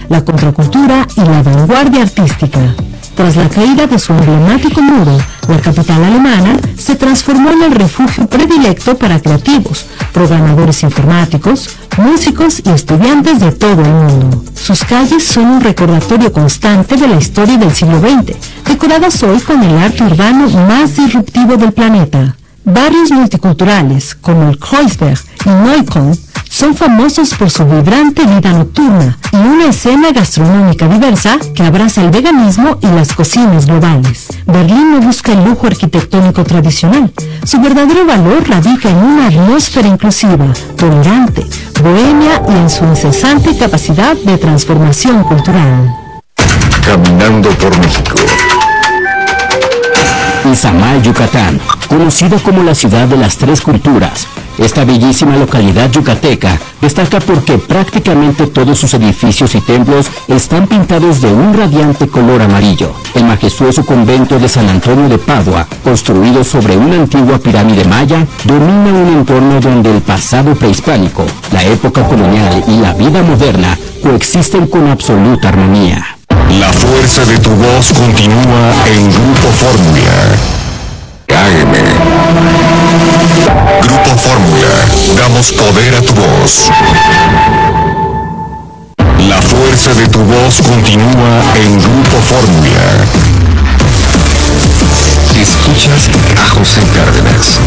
la contracultura y la vanguardia artística. Tras la caída de su emblemático muro, la capital alemana se transformó en el refugio predilecto para creativos, programadores informáticos, músicos y estudiantes de todo el mundo. Sus calles son un recordatorio constante de la historia del siglo XX, decoradas hoy con el arte urbano más disruptivo del planeta. Barrios multiculturales como el Kreuzberg y Neukölln son famosos por su vibrante vida nocturna y una escena gastronómica diversa que abraza el veganismo y las cocinas globales. Berlín no busca el lujo arquitectónico tradicional. Su verdadero valor radica en una atmósfera inclusiva, tolerante, bohemia y en su incesante capacidad de transformación cultural. Caminando por México. Izamal, Yucatán, conocida como la ciudad de las tres culturas. Esta bellísima localidad yucateca destaca porque prácticamente todos sus edificios y templos están pintados de un radiante color amarillo. El majestuoso convento de San Antonio de Padua, construido sobre una antigua pirámide maya, domina un entorno donde el pasado prehispánico, la época colonial y la vida moderna coexisten con absoluta armonía. La fuerza de tu voz continúa en Grupo Fórmula. AM. Grupo Fórmula. Damos poder a tu voz. La fuerza de tu voz continúa en Grupo Fórmula. Escuchas a José Cárdenas.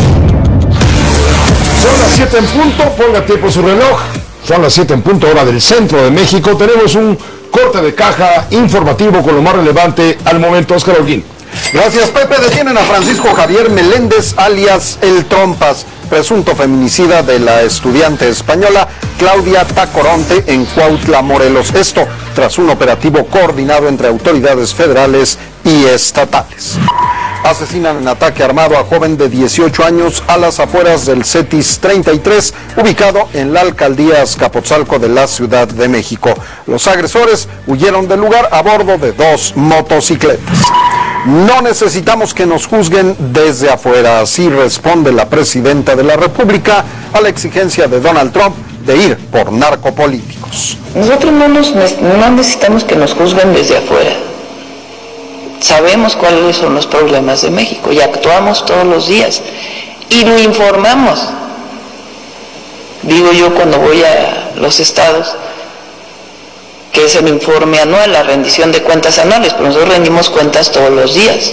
Son las 7 en punto, ponga tiempo su reloj. Son las 7 en punto, hora del centro de México. Tenemos un corte de caja informativo con lo más relevante al momento. Óscar Holguín. Gracias, Pepe. Detienen a Francisco Javier Meléndez, alias El Trompas, presunto feminicida de la estudiante española Claudia Tacoronte en Cuautla, Morelos. Esto tras un operativo coordinado entre autoridades federales y estatales. Asesinan en ataque armado a joven de 18 años a las afueras del CETIS 33, ubicado en la alcaldía Azcapotzalco de la Ciudad de México. Los agresores huyeron del lugar a bordo de 2 motocicletas. No necesitamos que nos juzguen desde afuera, así responde la presidenta de la República a la exigencia de Donald Trump de ir por narcopolíticos. Nosotros no necesitamos que nos juzguen desde afuera. Sabemos cuáles son los problemas de México y actuamos todos los días y lo informamos. Digo yo cuando voy a los estados que es el informe anual, la rendición de cuentas anuales, pero nosotros rendimos cuentas todos los días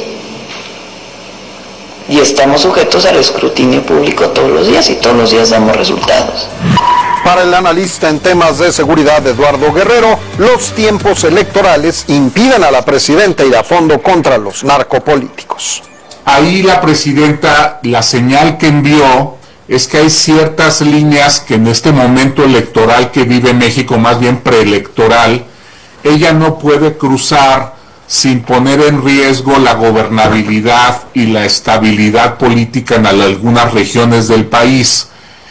y estamos sujetos al escrutinio público todos los días y todos los días damos resultados. Para el analista en temas de seguridad Eduardo Guerrero, los tiempos electorales impiden a la presidenta ir a fondo contra los narcopolíticos. Ahí la presidenta, la señal que envió es que hay ciertas líneas que en este momento electoral que vive México, más bien preelectoral, ella no puede cruzar sin poner en riesgo la gobernabilidad y la estabilidad política en algunas regiones del país.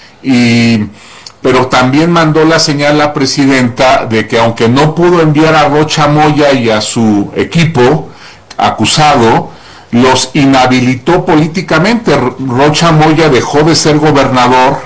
Pero también mandó la señal la presidenta de que aunque no pudo enviar a Rocha Moya y a su equipo acusado, los inhabilitó políticamente. Rocha Moya dejó de ser gobernador,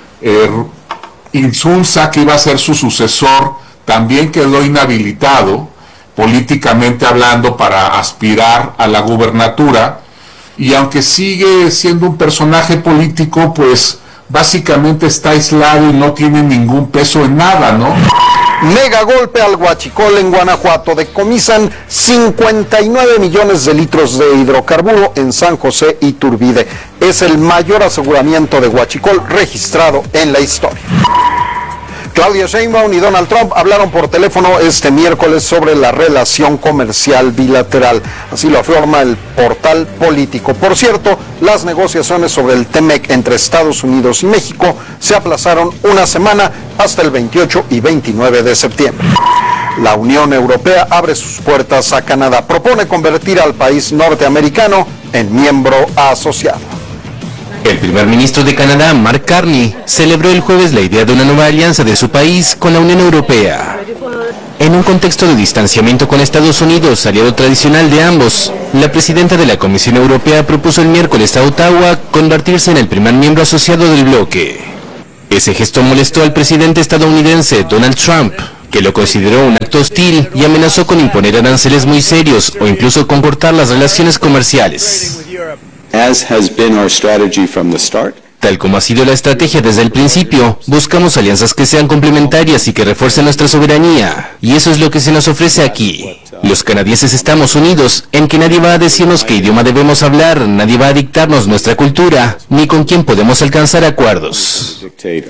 Insunza, que iba a ser su sucesor, también quedó inhabilitado, políticamente hablando, para aspirar a la gubernatura, y aunque sigue siendo un personaje político, pues básicamente está aislado y no tiene ningún peso en nada, ¿no? Mega golpe al Huachicol en Guanajuato. Decomisan 59 millones de litros de hidrocarburo en San José Iturbide. Es el mayor aseguramiento de Huachicol registrado en la historia. Claudia Sheinbaum y Donald Trump hablaron por teléfono este miércoles sobre la relación comercial bilateral. Así lo afirma el portal Político. Por cierto, las negociaciones sobre el TEMEC entre Estados Unidos y México se aplazaron una semana hasta el 28 y 29 de septiembre. La Unión Europea abre sus puertas a Canadá. Propone convertir al país norteamericano en miembro asociado. El primer ministro de Canadá, Mark Carney, celebró el jueves la idea de una nueva alianza de su país con la Unión Europea. En un contexto de distanciamiento con Estados Unidos, aliado tradicional de ambos, la presidenta de la Comisión Europea propuso el miércoles a Ottawa convertirse en el primer miembro asociado del bloque. Ese gesto molestó al presidente estadounidense Donald Trump, que lo consideró un acto hostil y amenazó con imponer aranceles muy serios o incluso con cortar las relaciones comerciales. As has been our strategy from the start. Tal como ha sido la estrategia desde el principio, buscamos alianzas que sean complementarias y que refuercen nuestra soberanía. Y eso es lo que se nos ofrece aquí. Los canadienses estamos unidos en que nadie va a decirnos qué idioma debemos hablar, nadie va a dictarnos nuestra cultura, ni con quién podemos alcanzar acuerdos.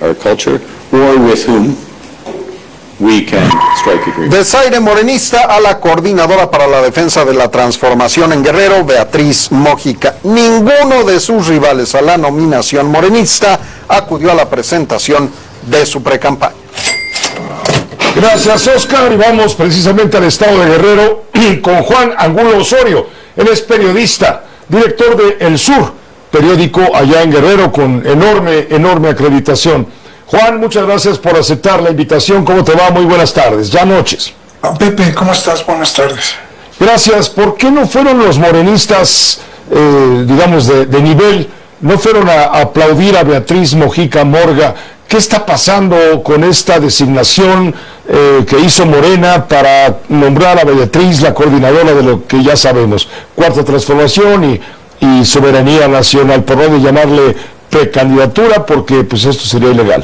Desaire morenista a la coordinadora para la defensa de la transformación en Guerrero, Beatriz Mójica. Ninguno de sus rivales a la nominación morenista acudió a la presentación de su precampaña. Gracias, Oscar, y vamos precisamente al estado de Guerrero con Juan Angulo Osorio. Él es periodista, director de El Sur, periódico allá en Guerrero con enorme acreditación. Juan, muchas gracias por aceptar la invitación. ¿Cómo te va? Muy buenas tardes, ya noches. Pepe, ¿cómo estás? Buenas tardes. Gracias. ¿Por qué no fueron los morenistas, digamos, de nivel, no fueron a aplaudir a Beatriz Mójica Morga? ¿Qué está pasando con esta designación que hizo Morena para nombrar a Beatriz la coordinadora de lo que ya sabemos? Cuarta Transformación y Soberanía Nacional, por no de llamarle precandidatura, porque pues esto sería ilegal.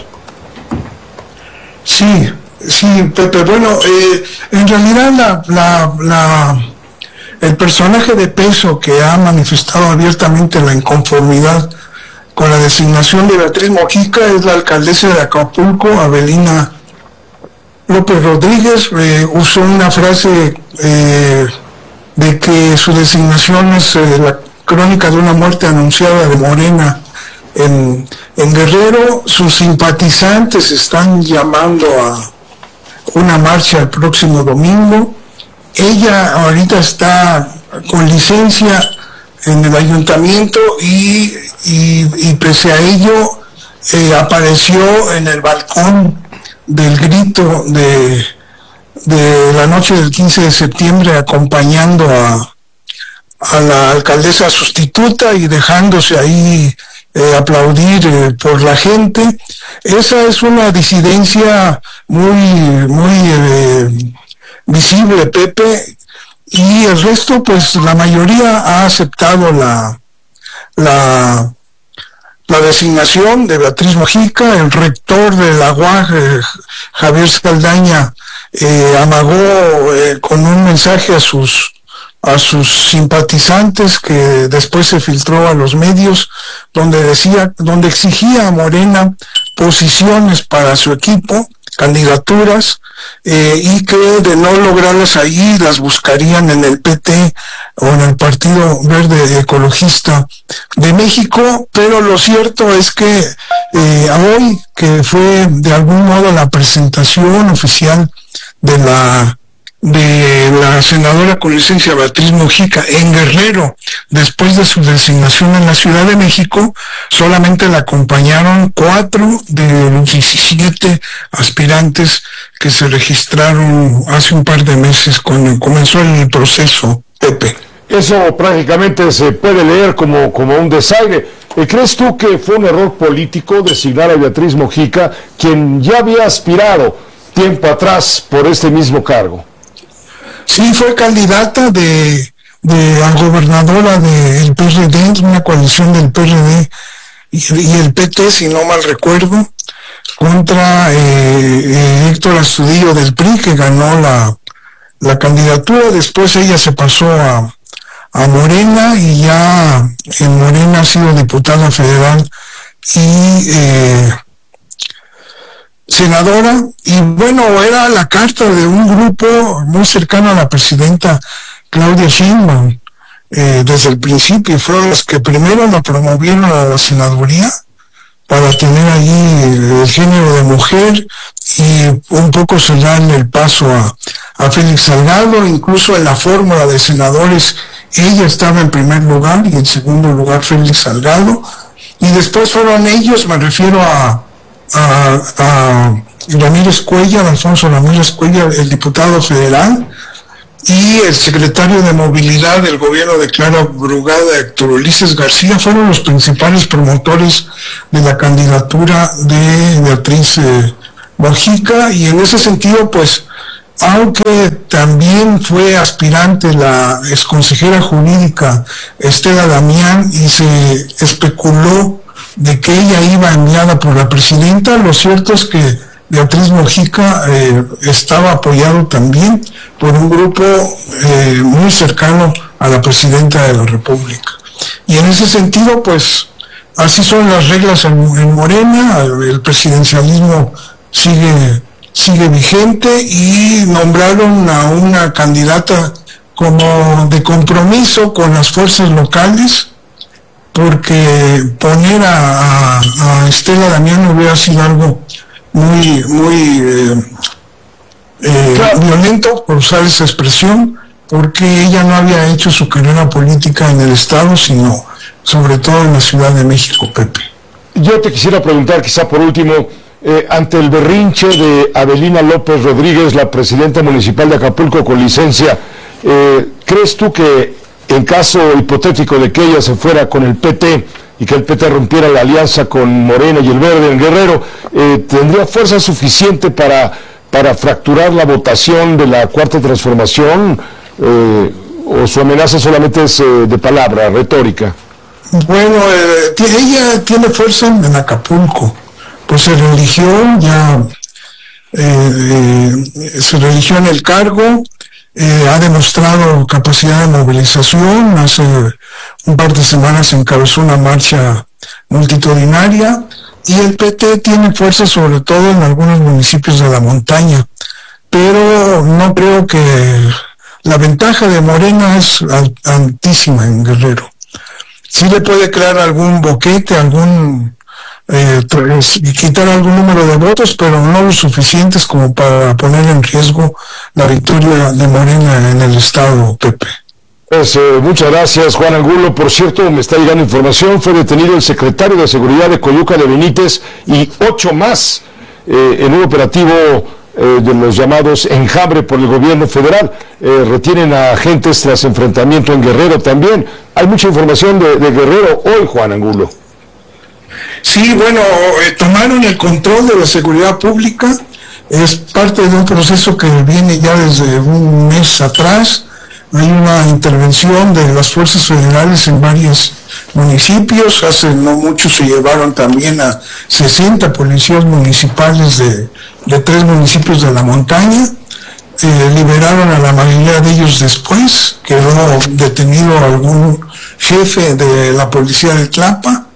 Sí, Pepe. Bueno, en realidad el personaje de peso que ha manifestado abiertamente la inconformidad con la designación de Beatriz Mójica es la alcaldesa de Acapulco, Avelina López Rodríguez. Usó una frase de que su designación es la crónica de una muerte anunciada de Morena en Guerrero. Sus simpatizantes están llamando a una marcha el próximo domingo. Ella ahorita está con licencia en el ayuntamiento y pese a ello apareció en el balcón del grito de la noche del 15 de septiembre acompañando a la alcaldesa sustituta y dejándose ahí aplaudir por la gente. Esa es una disidencia muy visible, Pepe, y el resto, pues la mayoría ha aceptado la designación de Beatriz Mójica. El rector de la UAG, Javier Saldaña, amagó con un mensaje a sus simpatizantes que después se filtró a los medios, donde exigía a Morena posiciones para su equipo, candidaturas, y que de no lograrlas ahí las buscarían en el PT o en el Partido Verde Ecologista de México. Pero lo cierto es que hoy, que fue de algún modo la presentación oficial de la senadora con licencia Beatriz Mójica en Guerrero, después de su designación en la Ciudad de México, solamente la acompañaron 4 de los 17 aspirantes que se registraron hace un par de meses cuando comenzó el proceso, Pepe. Eso prácticamente se puede leer como un desaire. ¿Crees tú que fue un error político designar a Beatriz Mójica, quien ya había aspirado tiempo atrás por este mismo cargo? Sí, fue candidata a gobernadora del PRD, una coalición del PRD y el PT, si no mal recuerdo, contra Héctor Astudillo del PRI, que ganó la candidatura. Después ella se pasó a Morena y ya en Morena ha sido diputada federal y senadora, y bueno, era la carta de un grupo muy cercano a la presidenta Claudia Sheinbaum. Desde el principio fueron los que primero la promovieron a la senaduría para tener ahí el género de mujer y un poco cerrarle el paso a Félix Salgado. Incluso en la fórmula de senadores ella estaba en primer lugar y en segundo lugar Félix Salgado, y después fueron ellos, me refiero a Ramírez Cuellar, Alfonso Ramírez Cuellar, el diputado federal, y el secretario de Movilidad del gobierno de Clara Brugada, Héctor Ulises García, fueron los principales promotores de la candidatura de Beatriz Mójica, y en ese sentido, pues, aunque también fue aspirante la exconsejera jurídica Estela Damián y se especuló de que ella iba enviada por la presidenta. Lo cierto es que Beatriz Mojica estaba apoyado también por un grupo muy cercano a la presidenta de la República. Y en ese sentido, pues, así son las reglas en Morena. El presidencialismo sigue vigente y nombraron a una candidata como de compromiso con las fuerzas locales, porque poner a Estela Damián hubiera sido algo muy violento, por usar esa expresión, porque ella no había hecho su carrera política en el Estado, sino sobre todo en la Ciudad de México, Pepe. Yo te quisiera preguntar, quizá por último, ante el berrinche de Avelina López Rodríguez, la presidenta municipal de Acapulco con licencia, ¿crees tú que en caso hipotético de que ella se fuera con el PT y que el PT rompiera la alianza con Morena y el Verde en Guerrero, tendría fuerza suficiente para fracturar la votación de la Cuarta Transformación, o su amenaza solamente es de palabra, retórica? Bueno, ella tiene fuerza en Acapulco, pues se religió en el cargo, ha demostrado capacidad de movilización. Hace un par de semanas encabezó una marcha multitudinaria, y el PT tiene fuerza sobre todo en algunos municipios de la montaña, pero no creo que la ventaja de Morena es altísima en Guerrero. Sí le puede crear algún boquete, quitar algún número de votos, pero no lo suficientes como para poner en riesgo la victoria de Morena en el estado, Pepe. Pues muchas gracias, Juan Angulo. Por cierto, me está llegando información, fue detenido el secretario de Seguridad de Coyuca de Benítez y 8 más en un operativo de los llamados Enjambre por el gobierno federal. Retienen a agentes tras enfrentamiento en Guerrero también. Hay mucha información de Guerrero hoy, Juan Angulo. Sí, bueno, tomaron el control de la seguridad pública. Es parte de un proceso que viene ya desde un mes atrás. Hay una intervención de las fuerzas federales en varios municipios. Hace no mucho se llevaron también a 60 policías municipales de 3 municipios de la montaña. Liberaron a la mayoría de ellos después. Quedó detenido algún jefe de la policía de Tlapa.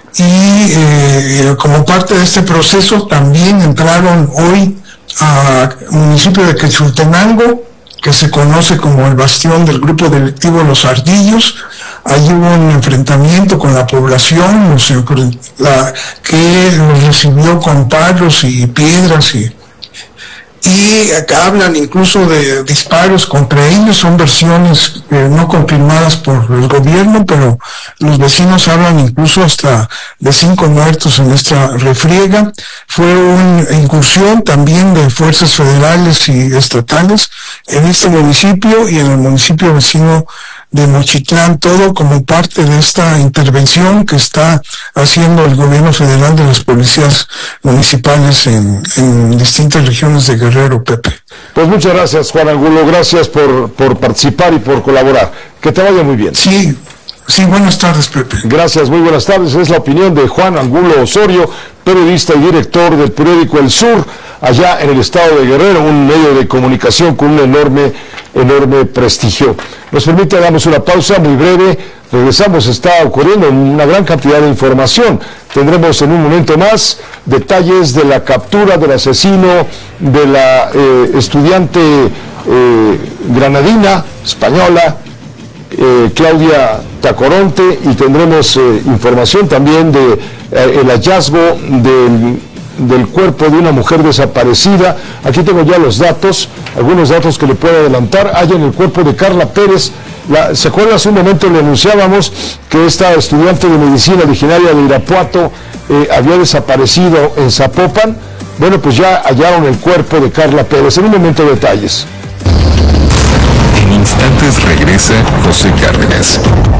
Y como parte de este proceso también entraron hoy al municipio de Quetzaltenango, que se conoce como el bastión del grupo delictivo Los Ardillos. Ahí hubo un enfrentamiento con la población, que los recibió con palos y piedras, y acá hablan incluso de disparos contra ellos. Son versiones no confirmadas por el gobierno, pero los vecinos hablan incluso hasta de 5 muertos en esta refriega. Fue una incursión también de fuerzas federales y estatales en este municipio y en el municipio vecino de Mochitlán, todo como parte de esta intervención que está haciendo el gobierno federal de las policías municipales en distintas regiones de Guerrero, Pepe. Pues muchas gracias, Juan Angulo, gracias por participar y por colaborar. Que te vaya muy bien. Sí, buenas tardes, Pepe. Gracias, muy buenas tardes. Es la opinión de Juan Angulo Osorio, periodista y director del periódico El Sur, allá en el estado de Guerrero, un medio de comunicación con un enorme prestigio. Nos permite, hagamos una pausa muy breve, regresamos. Está ocurriendo una gran cantidad de información. Tendremos en un momento más detalles de la captura del asesino de la estudiante granadina, española, Claudia Tacoronte, y tendremos información también de el hallazgo del cuerpo de una mujer desaparecida. Aquí tengo ya los datos, algunos datos que le puedo adelantar. Hay en el cuerpo de Carla Pérez. ¿Se acuerdan? Hace un momento le anunciábamos que esta estudiante de medicina originaria de Irapuato había desaparecido en Zapopan. Bueno, pues ya hallaron el cuerpo de Carla Pérez. En un momento detalles. En instantes regresa José Cárdenas.